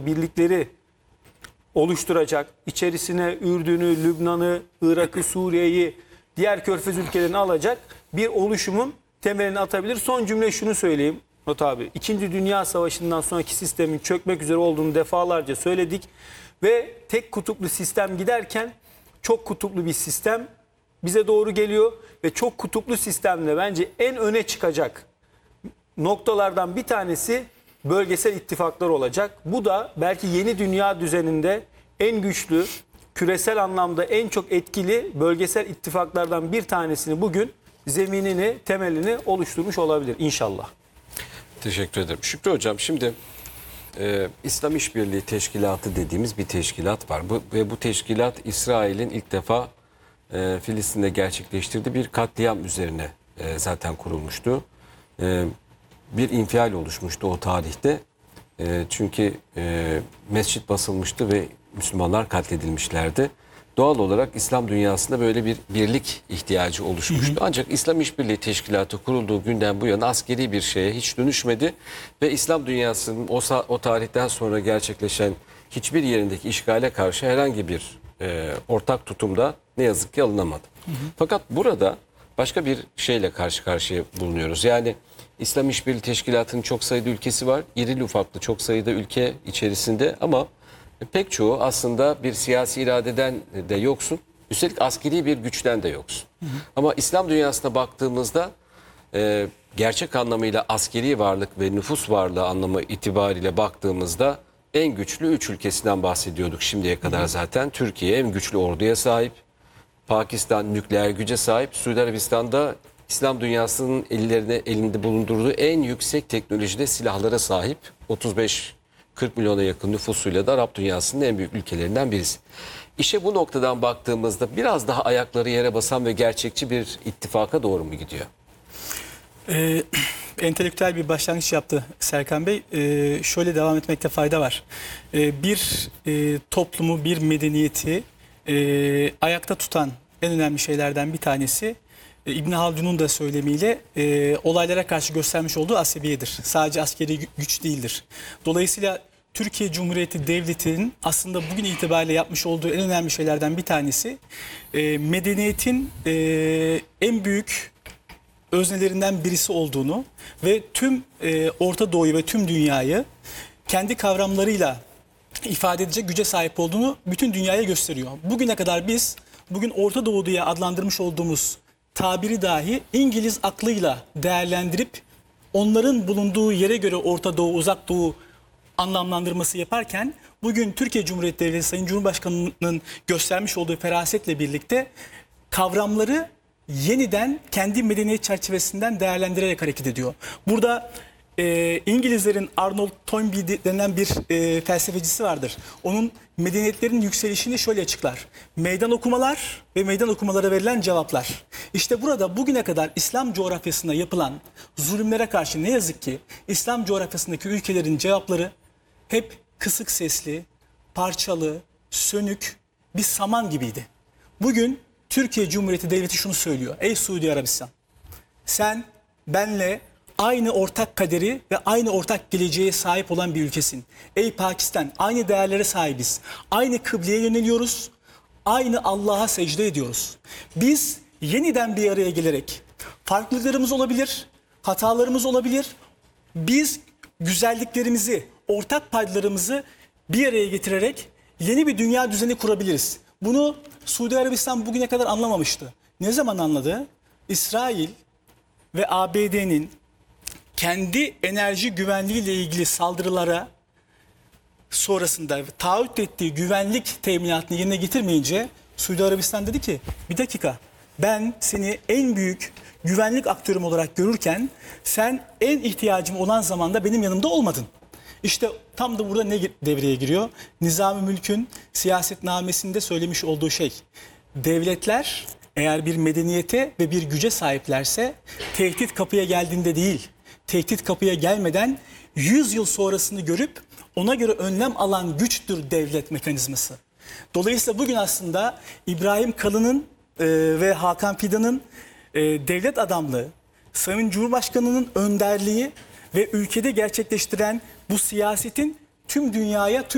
silahlı birlikleri oluşturacak, içerisine Ürdün'ü, Lübnan'ı, Irak'ı, Suriye'yi, diğer Körfez ülkelerini alacak bir oluşumun temelini atabilir. Son cümle şunu söyleyeyim Murat abi. İkinci Dünya Savaşı'ndan sonraki sistemin çökmek üzere olduğunu defalarca söyledik. Ve tek kutuplu sistem giderken çok kutuplu bir sistem bize doğru geliyor. Ve çok kutuplu sistemle bence en öne çıkacak noktalardan bir tanesi bölgesel ittifaklar olacak. Bu da belki yeni dünya düzeninde en güçlü, küresel anlamda en çok etkili bölgesel ittifaklardan bir tanesini bugün zeminini, temelini oluşturmuş olabilir inşallah. Teşekkür ederim. Şükrü Hocam, şimdi İslam İşbirliği Teşkilatı dediğimiz bir teşkilat var. Ve bu teşkilat İsrail'in ilk defa Filistin'de gerçekleştirdiği bir katliam üzerine zaten kurulmuştu. Bir infial oluşmuştu o tarihte. Çünkü mescit basılmıştı ve Müslümanlar katledilmişlerdi. Doğal olarak İslam dünyasında böyle bir birlik ihtiyacı oluşmuştu. Ancak İslam İşbirliği Teşkilatı kurulduğu günden bu yana askeri bir şeye hiç dönüşmedi. Ve İslam dünyasının o tarihten sonra gerçekleşen hiçbir yerindeki işgale karşı herhangi bir ortak tutumda ne yazık ki alınamadı. Fakat burada başka bir şeyle karşı karşıya bulunuyoruz. Yani İslam İşbirliği Teşkilatı'nın çok sayıda ülkesi var. İrili ufaklı çok sayıda ülke içerisinde ama pek çoğu aslında bir siyasi iradeden de yoksun. Üstelik askeri bir güçten de yoksun. Ama İslam dünyasına baktığımızda gerçek anlamıyla askeri varlık ve nüfus varlığı anlamı itibariyle baktığımızda en güçlü 3 ülkesinden bahsediyorduk şimdiye kadar zaten. Türkiye en güçlü orduya sahip. Pakistan nükleer güce sahip. Suudi Arabistan'da İslam dünyasının elinde bulundurduğu en yüksek teknolojide silahlara sahip. 35-40 milyona yakın nüfusuyla da Arap dünyasının en büyük ülkelerinden birisi. İşe bu noktadan baktığımızda biraz daha ayakları yere basan ve gerçekçi bir ittifaka doğru mu gidiyor? Entelektüel bir başlangıç yaptı Serkan Bey. Şöyle devam etmekte fayda var. Bir toplumu, bir medeniyeti ayakta tutan en önemli şeylerden bir tanesi İbn Haldun'un da söylemiyle olaylara karşı göstermiş olduğu asabiyedir. Sadece askeri güç değildir. Dolayısıyla Türkiye Cumhuriyeti Devleti'nin aslında bugün itibariyle yapmış olduğu en önemli şeylerden bir tanesi medeniyetin en büyük öznelerinden birisi olduğunu ve tüm Orta Doğu'yu ve tüm dünyayı kendi kavramlarıyla ifade edecek güce sahip olduğunu bütün dünyaya gösteriyor. Bugüne kadar biz bugün Orta Doğu diye adlandırmış olduğumuz tabiri dahi İngiliz aklıyla değerlendirip onların bulunduğu yere göre Orta Doğu, Uzak Doğu anlamlandırması yaparken bugün Türkiye Cumhuriyeti Devleti Sayın Cumhurbaşkanı'nın göstermiş olduğu ferasetle birlikte kavramları yeniden kendi medeniyet çerçevesinden değerlendirerek hareket ediyor. Burada İngilizlerin Arnold Toynbee denilen bir felsefecisi vardır. Onun medeniyetlerin yükselişini şöyle açıklar. Meydan okumalar ve meydan okumalara verilen cevaplar. İşte burada bugüne kadar İslam coğrafyasında yapılan zulümlere karşı ne yazık ki İslam coğrafyasındaki ülkelerin cevapları hep kısık sesli, parçalı, sönük bir saman gibiydi. Bugün Türkiye Cumhuriyeti Devleti şunu söylüyor. Ey Suudi Arabistan, sen benle aynı ortak kaderi ve aynı ortak geleceğe sahip olan bir ülkesin. Ey Pakistan, aynı değerlere sahibiz. Aynı kıbleye yöneliyoruz. Aynı Allah'a secde ediyoruz. Biz yeniden bir araya gelerek farklılıklarımız olabilir, hatalarımız olabilir. Biz güzelliklerimizi, ortak paydalarımızı bir araya getirerek yeni bir dünya düzeni kurabiliriz. Bunu Suudi Arabistan bugüne kadar anlamamıştı. Ne zaman anladı? İsrail ve ABD'nin kendi enerji güvenliği ile ilgili saldırılara sonrasında taahhüt ettiği güvenlik teminatını yerine getirmeyince Suudi Arabistan dedi ki bir dakika, ben seni en büyük güvenlik aktörüm olarak görürken sen en ihtiyacım olan zamanda benim yanımda olmadın. İşte tam da burada ne devreye giriyor? Nizam-ı Mülk'ün siyasetnamesinde söylemiş olduğu şey. Devletler eğer bir medeniyete ve bir güce sahiplerse tehdit kapıya geldiğinde değil, tehdit kapıya gelmeden 100 yıl sonrasını görüp ona göre önlem alan güçtür devlet mekanizması. Dolayısıyla bugün aslında İbrahim Kalın'ın ve Hakan Fidan'ın devlet adamlığı, Sayın Cumhurbaşkanı'nın önderliği ve ülkede gerçekleştiren bu siyasetin tüm dünyaya,